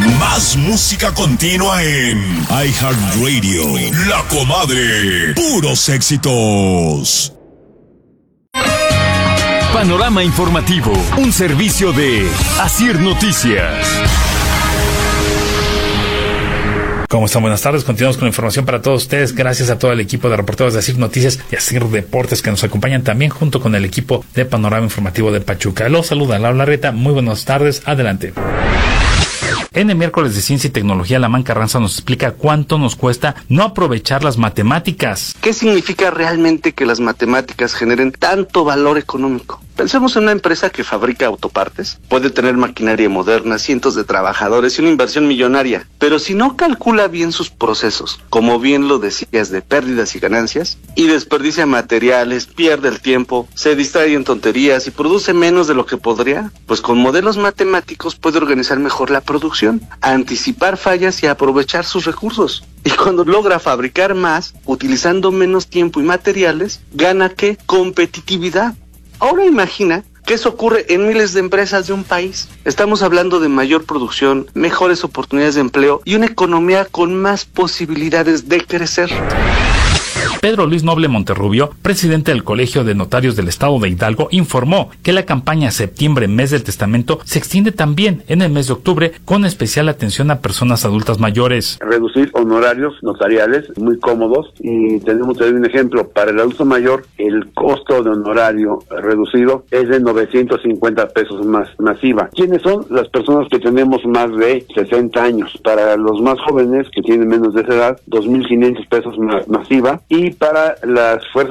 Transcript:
Más música continua en iHeartRadio. La Comadre. Puros éxitos. Panorama informativo. Un servicio de Asir Noticias. ¿Cómo están? Buenas tardes. Continuamos con la información para todos ustedes. Gracias a todo el equipo de reporteros de Asir Noticias y Asir Deportes que nos acompañan también junto con el equipo de Panorama Informativo de Pachuca. Los saluda Laura Larreta. Muy buenas tardes. Adelante. En el miércoles de Ciencia y Tecnología, Lamán Carranza nos explica cuánto nos cuesta no aprovechar las matemáticas. ¿Qué significa realmente que las matemáticas generen tanto valor económico? Pensemos en una empresa que fabrica autopartes. Puede tener maquinaria moderna, cientos de trabajadores y una inversión millonaria. Pero si no calcula bien sus procesos, como bien lo decías, de pérdidas y ganancias, y desperdicia materiales, pierde el tiempo, se distrae en tonterías y produce menos de lo que podría, pues con modelos matemáticos puede organizar mejor la producción, anticipar fallas y aprovechar sus recursos. Y cuando logra fabricar más, utilizando menos tiempo y materiales, ¿gana qué? Competitividad. Ahora imagina que eso ocurre en miles de empresas de un país. Estamos hablando de mayor producción, mejores oportunidades de empleo y una economía con más posibilidades de crecer. Pedro Luis Noble Monterrubio, presidente del Colegio de Notarios del Estado de Hidalgo, informó que la campaña Septiembre, Mes del Testamento, se extiende también en el mes de octubre con especial atención a personas adultas mayores. Reducir honorarios notariales muy cómodos y tenemos que dar un ejemplo. Para el adulto mayor, el costo de honorario reducido es de 950 pesos más masiva. ¿Quiénes son? Las personas que tenemos más de 60 años. Para los más jóvenes que tienen menos de esa edad, 2,500 pesos masiva. Y para las fuerzas